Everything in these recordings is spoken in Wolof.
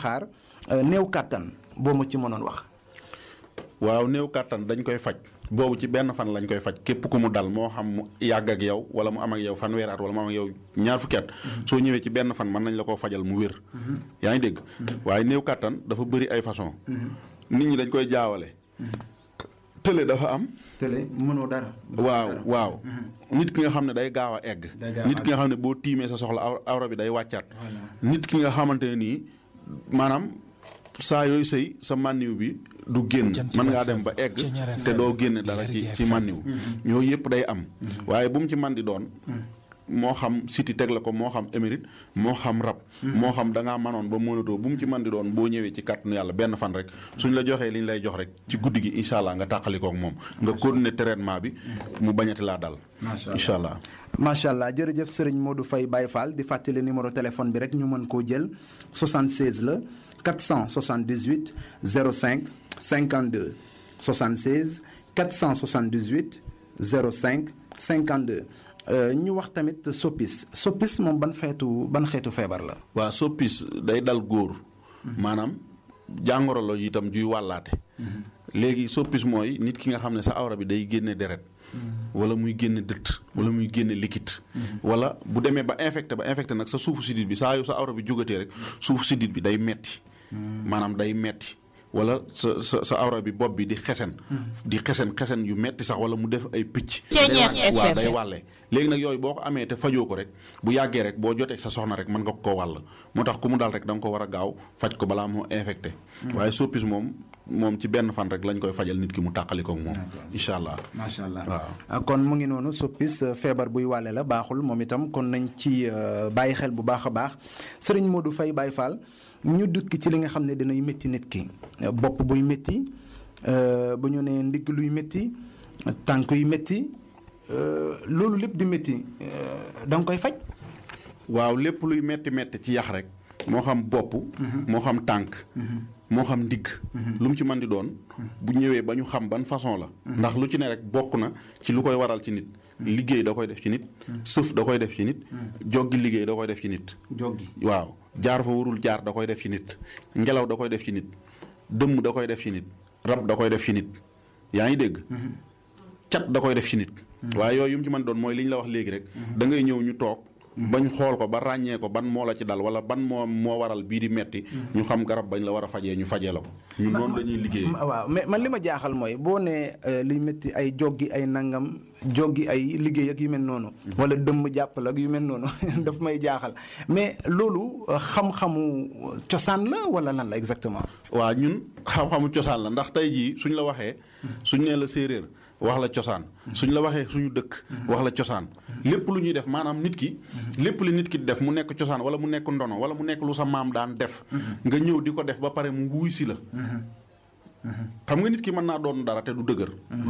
xaar néew kàttan boo ma ci mënoon wax. waaw néew kàttan dañ koy faj boobu ci benn fan lañ koy faj képp ku mu dal moo xam mu yàgg ak yow wala mu am ak yow fanweeri at wala mu am ak yow ñaar fukki at soo ñëwee ci benn fan mën nañ la koo fajal mu wér. yaa ngi dégg waaye néew kàttan dafa bëri ay façon nit ñi dañ koy jaawale. tële dafa am. tële mënoo dara. waaw. nit ki nga xam ne day gaaw a egg. nit ki nga xam ne boo tiimee sa soxla awra bi day wàccaat. nit ki nga xamante ne nii maanaam saa yooyu sëy sa mànniw bi du génn mën ngaa dem ba egg te doo génne dara ci mànniw ñooyu yëpp day am waaye bu mu ci man di doon moo xam siti teg la ko moo xam émérite moo xam rab moo xam da ngaa manoon ba mënatoo bu mu ci man di doon boo ñëwee ci kàttanu yàlla benn fan rek suñ la joxee li ñu lay jox rek ci guddi gi incha allah nga tàqalikook moom nga continuer traitement bi mu bañati laa dal incha allah macha allah jërëjëf Serigne Modou Faye Baye Fall di fàttali numéro téléphone bi rek ñu mën koo jël 76 la 478 05 52 76 478 05 52 ñu wax tamit soppis moom ban xeetu feebar la. waaw soppis day dal góor. maanaam jàngoro la itam juy wàllaate. léegi soppis mooy nit ki nga xam ne sa awra bi day génne deret. wala muy génne dëtt wala muy génne liquide. wala bu demee ba infecté nag sa suufu sidit bi saa yu sa awra bi jógatee rek suufu sidit bi day metti maanaam day metti wala sa awra bi bopp bi di xesen yu metti sax wala mu def ay picc waaw day wàllee léegi nag yooyu boo ko amee te fajoo ko rek bu yàggee rek boo jotee sa soxna rek mën nga ko wàll moo tax ku mu dal rek da nga ko war a gaaw faj ko balaa moo infecté waaye soppis moom ci benn fan rek lañ koy fajal nit ki mu tàqalikook moom incha allah macha allah waaw kon mu ngi noonu soppis feebar buy wàlle la baaxul moom itam kon nañ ci bàyyi xel bu baax a baax Serigne Modou Faye Baye Fall ñu dukki ci li nga xam ne dinay métti nit ki bopp buy métti bu ñu nee ndigg luy métti tànk yu métti loolu lépp di métti da nga koy faj. waaw lépp luy métti ci yax rek moo xam bopp moo xam tànk moo xam ndigg lu mu ci mën di doon bu ñëwee ba ñu xam ban façon la ndax lu ci ne rek bokk na ci lu koy waral ci nit liggéey da koy def ci nit sëf da koy def ci nit joggi liggéey da koy def ci nit waaw jaar fa warul jaar da koy def ci nit ngelaw da koy def ci nit dëmm da koy def ci nit rab da koy def ci nit yaa ngi dégg cat da koy def ci nit waaye yooyu yu mu ci mën doon mooy li ñu la wax léegi rek da ngay ñëw ñu toog bañ xool ko ba ràññee ko ban moo la ci dal wala ban moo waral bii di metti ñu xam garab bañ la war a fajee ñu fajee la ko ñun noonu lañuy liggéey. waaw mais man li ma jaaxal mooy boo nee liy métti ay joggi ay nangam joggi ay liggéey ak yu mel noonu wala dëmm jàppal ak yu mel noonu daf may jaaxal mais loolu xam-xamu cosaan la wala lan la exactement. waaw ñun xam-xamu cosaan la ndax tey jii suñ la waxee suñ nee la séeréer wax la cosaan suñ la waxee suñu dëkk wax la cosaan lépp lu ñuy def maanaam nit ki lépp li nit ki def mu nekk cosaan wala mu nekk ndono wala mu nekk lu sa maam daan def nga ñëw di ko def ba pare mu wuy si la xam nga nit ki mën naa doon dara te du dëgër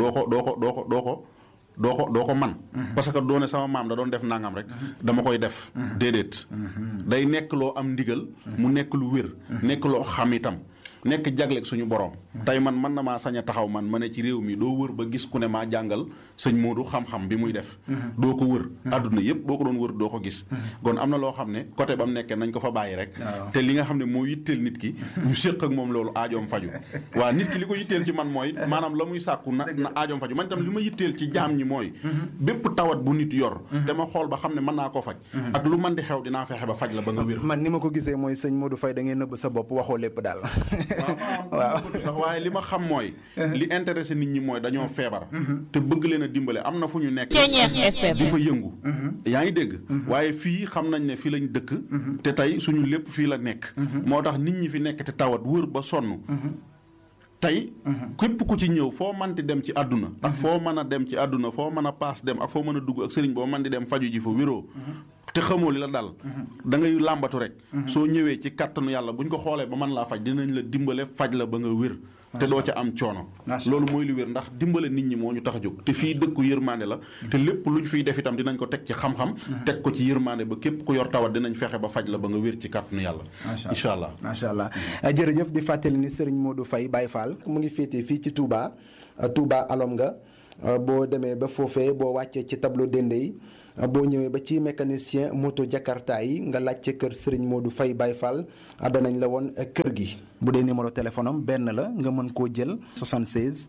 doo ko man parce que doone sama maam da doon def nangam rek dama koy def déedéet day nekk loo am ndigal mu nekk lu wér nekk loo xam itam nekk jagleeg suñu borom tey man na maa sañ a taxaw man ma ne ci réew mi doo wër ba gis ku ne maa jàngal sëñ Modou xam-xam bi muy def doo ko wër adduna yëpp boo ko doon wër doo ko gis kon am na loo xam ne côté ba mu nekkee nañ ko fa bàyyi rek te li nga xam ne moo yitteel nit ki ñu séq ak moom loolu aajoom faju waaw nit ki li ko yitteel ci man mooy maanaam la muy sàkku na aajoom faju man itam li ma yitteel ci jaam ñi mooy bépp tawat bu nit yor dama xool ba xam ne mën naa ko faj ak lu mën di xew dinaa fexe ba faj la ba nga wér man ni ma ko gisee mooy sëñ Modou Faye da ngay nëbb sa bopp waxoo lépp daal waaw sax waaye li ma xam mooy li intéressé nit ñi mooy dañoo feebar te bëgg leen a dimbale am na fu ñu nekk di fa yëngu yaa ngi dégg waaye fii xam nañ ne fii lañ dëkk te tey suñu lépp fii la nekk moo tax nit ñi fi nekk te tawat wër ba sonn tey képp ku ci ñëw foo mën di dem ci àdduna ak foo mën a dem ci àdduna foo mën a paas dem ak foo mën a dugg ak sëriñ boo mën di dem faju ji fa wéroo te xamoo li la dal da ngay làmbatu rek soo ñëwee ci kàttanu yàlla buñ ko xoolee ba mën laa faj dinañ la dimbale faj la ba nga wér te doo ca am coono loolu mooy li wér ndax dimbale nit ñi moo ñu tax a jóg te fii dëkku yërmande la te lépp luñ fiy def itam dinañ ko teg ci xam-xam teg ko ci yërmande ba képp ku yor tawat dinañ fexe ba faj la ba nga wér ci kàttanu yàlla incha allah macha allah jërëjëf di fàttali ni Serigne Modou Faye Baye Fall mu ngi féetee fii ci Touba Alom nga boo demee ba foofee boo wàccee ci tableau dende yi boo ñëwee ba ci mécanicien moto Jakarta yi nga laajte kër Serigne Modou Faye Baye Fall danañ la woon kër gi. bu dee numéro téléphone am benn la nga mën koo jël 76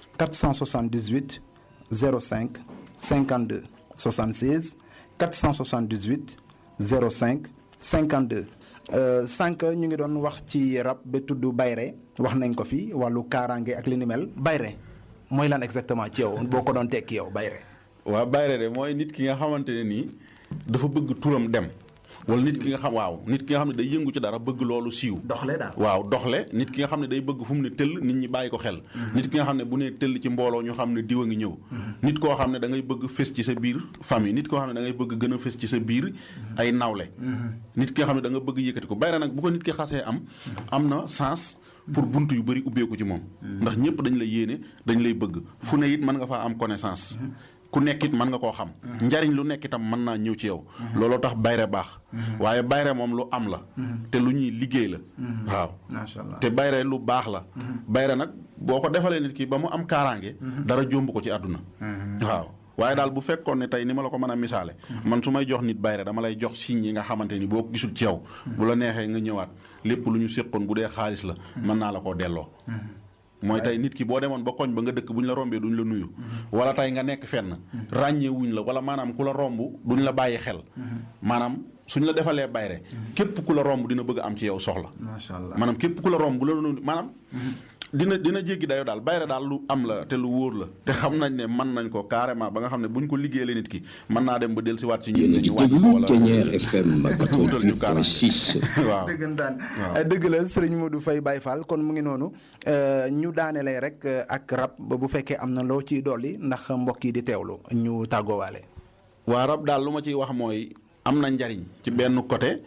478 05 52 76 478 05 52. sànq ñu ngi doon wax ci rab ba tudd bayre wax nañ ko fi wàllu kaaraange ak li ni mel bayre mooy lan exactement ci yow boo ko doon tekki yow bayre. waaw bayre de mooy nit ki nga xamante ne nii dafa bëgg turam dem. wala nit ki nga xam waaw nit ki nga xam ne day yëngu ci dara bëgg loolu siiw. doxle daal waaw doxle nit ki nga xam ne day bëgg fu mu ne tëll nit ñi bàyyi ko xel. nit ki nga xam ne bu ne tëll ci mbooloo ñu xam ne diw a ngi ñëw. nit koo xam ne da ngay bëgg fës ci sa biir famille nit koo xam ne da ngay bëgg gën a fës ci sa biir ay nawle. nit ki nga xam ne da nga bëgg yëkkati ko bayre nag bu ko nit ki xasee am na sens. pour bunt yu bëri ubbeeku ci moom. ndax ñëpp dañ lay yéene dañ lay bëgg fu ne it mën nga faa am connaissance. ku nekkit mën nga koo xam. njariñ lu nekk itam mën naa ñëw ci yow. looloo tax bayre baax. waaye bayre moom lu am la. te lu ñuy liggéey la. waaw macha allah te bayre lu baax la. bayre nag boo ko defalee nit ki ba mu am kaaraange. dara jomb ko ci àdduna. waaw waaye daal bu fekkoon ne tey ni ma la ko mën a misaale. man su may jox nit bayre dama lay jox signes yi nga xamante ni boo ko gisul ci yow. bu la neexee nga ñëwaat lépp lu ñu séqoon bu dee xaalis la. mën naa la koo delloo. mooy tey nit ki boo demoon ba koñ ba nga dëkk bu ñu la rombee duñ la nuyu. wala tey nga nekk fenn. ràññee wuñ la wala maanaam ku la romb duñ la bàyyi xel. maanaam suñ la defalee bayre képp ku la romb dina bëgg am ci yow soxla. macha allah maanaam képp ku la romb bu la nuyu maanaam. dina jéggi dayoo daal bayre daal lu am la te lu wóor la te xam nañ ne mën nañ ko carrément ba nga xam ne buñ ko liggéeyee nit ki mën naa dem ba del si waat ci ñun ñu wàññi ko wala wutal ñu waaw dëgg la Serigne Modou Faye Baye Fall kon mu ngi noonu ñu daanelee rek ak rab ba bu fekkee am na loo ciy dolli ndax mbokk yi di teewlu ñu tàggoowaale. waa rab daal lu ma ciy wax mooy am na njariñ ci benn côté.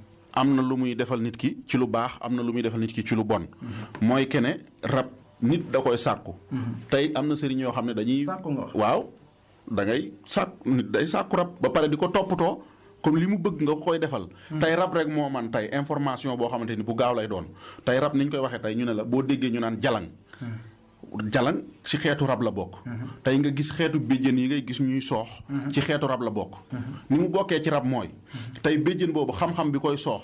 am na lu muy defal nit ki ci lu baax am na lu muy defal nit ki ci lu bon. mooy que ne rab nit da koy sàkku. tey am na sëriñ yoo xam ne dañuy. waaw da ngay sàkk nit day sàkku rab ba pare di ko toppatoo comme li mu bëgg nga ko koy defal. tey rab rek moo man tey information boo xamante ni bu gaaw lay doon tey rab ni ñu koy waxee tey ñu ne la boo déggee ñu naan jalang. jalang ci xeetu rab la bokk. tey nga gis xeetu béjjén yi ngay gis ñuy soox. ci xeetu rab la bokk. ni mu bokkee ci rab mooy. tey béjjén boobu xam-xam bi koy soox.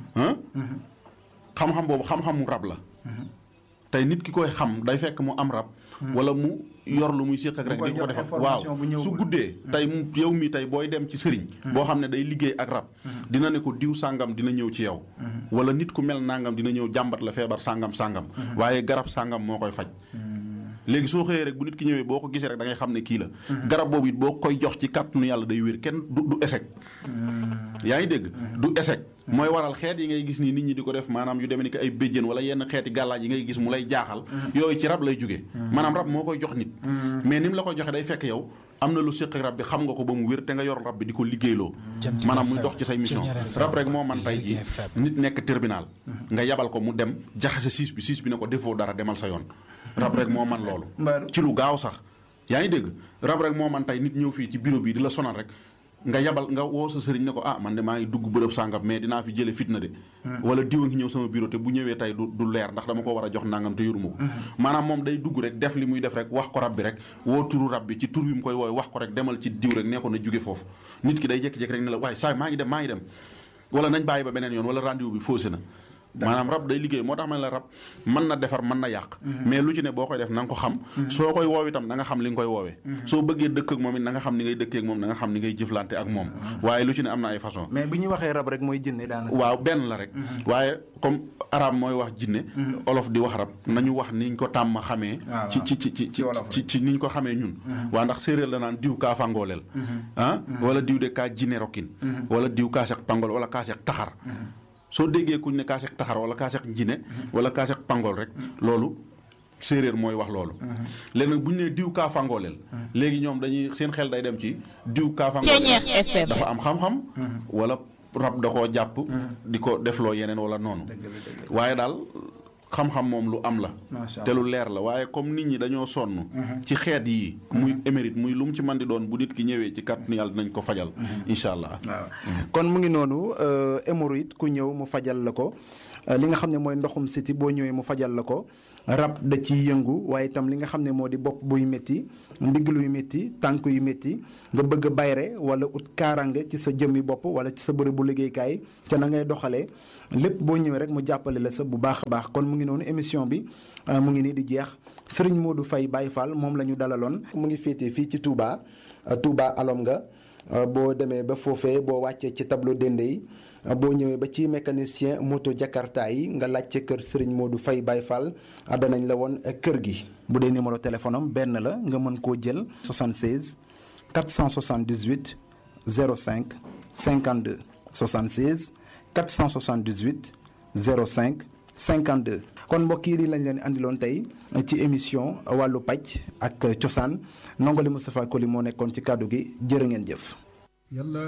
xam-xam boobu xam-xamu rab la. tey nit ki koy xam day fekk mu am rab. wala mu yor lu muy séq ak rek di ko defal waaw su guddee tey yow mi tey booy dem ci sëriñ boo xam ne day liggéey ak rab dina ne ko diw sàngam dina ñëw ci yow wala nit ku mel nangam dina ñëw jàmbat la feebar sàngam waaye garab sàngam moo koy faj léegi soo xëyee rek bu nit ki ñëwee boo ko gisee rek da ngay xam ne kii la garab boobu it boo koy jox ci kàttanu yàlla day wér kenn du échec yaa ngi dégg du échec mooy waral xeet yi ngay gis nii nit ñi di ko def maanaam yu demee ni ko ay béjjén wala yenn xeeti gàllaaj yi ngay gis mu lay jaaxal yooyu ci rab lay jógee maanaam rab moo koy jox nit mais ni mu la koy joxe day fekk yow am na lu séq rab bi xam nga ko ba mu wér te nga yor rab bi di ko liggéeyloo maanaam muy dox ci say mission rab rek moo man tey ji nit nekk tribunal nga yabal ko mu dem jaxase siis bi ne ko defoo dara demal sa yoon rab rek moo man loolu ci lu gaaw sax yaa ngi dégg rab rek moo man tey nit ñëw fii ci bureau bi di la sonal rek nga yabal nga woo sa sëriñ ne ko ah man de maa ngi dugg bërëb sàngam mais dinaa fi jële fitna de wala diwa ngi ñëw sama bureau te bu ñëwee tey du leer ndax dama ko war a jox nangam te yoruma ko maanaam moom day dugg rek def li muy def rek wax ko rab bi rek woo turu rab bi ci tur bi mu koy wooy wax ko rek demal ci diw rek nee ko na jóge foofu nit ki day jékki-jékki rek ne la waaye saa maa ngi dem wala nañ bàyyi ba beneen yoon wala rendez-vous bi faussé na maanaam rab day liggéey moo tax ma ne la rab mën na defar mën na yàq mais lu ci ne boo koy def na nga ko xam soo koy woow itam na nga xam li nga koy woowee soo bëggee dëkk ak moom it na nga xam ni ngay dëkkee ak moom na nga xam ni ngay jëflante ak moom waaye lu ci ne am na ay façon mais bu ñuy waxee rab rek mooy jinne daanaka waaw benn la rek waaye comme arab mooy wax jinne olof di wax rab nañu wax niñ ko tàmm xamee ci niñ ko xamee ñun waa ndax séeréer la naan diw kaa fangooleel wala diw de kaa jinne rokkin wala diw kaa seq pangool wala kaa seq taxar soo déggee kuñ ne kaaseek taxar wala kaaseek njine wala kaaseek pangool rek loolu séeréer mooy wax loolu léegi nag bu ñu nee diw kaa fangooleel léegi ñoom dañuy seen xel day dem ci diw kaa fangooleel dafa am xam-xam wala rab da koo jàpp di ko defloo yeneen wala noonu waaye daal xam-xam moom lu am la te lu leer la waaye comme nit ñi dañoo sonn ci xeet yi muy émérite muy lu mu ci mën di doon bu nit ki ñëwee ci kàttanu yàlla dinañ ko fajal incha allah kon mu ngi noonu hémorroïde ku ñëw mu fajal la ko li nga xam ne mooy ndoxum siti boo ñëwee mu fajal la ko. rab da ciy yëngu waaye itam li nga xam ne moo di bopp buy métti ndigg luy métti tànk yu métti nga bëgg a bayre wala ut kaarange ci sa jëmmi bopp wala ci sa bërëb bu liggéeykaay ca na ngay doxalee lépp boo ñëwee rek mu jàppale la sa bu baax a baax kon mu ngi noonu émission bi mu ngi nii di jeex Serigne Modou Faye Baye Fall moom la ñu dalaloon. mu ngi féetee fii ci Touba alom nga boo demee ba foofee boo wàccee ci tableau dende yi boo ñëwee ba ci mécanicien moto Jakarta yi nga laajte kër Serigne Modou Faye Baye Fall danañ la woon kër gi. bu dee numéro téléphone am benn la nga mën koo jël 76 478 05 52 76 478 05 52. kon mbokk yi lañ leen andiloon tey ci émission wàllu paj ak cosaan Ndongali Moustapha Koli moo nekkoon ci kàddu gi jërë ngeen jëf.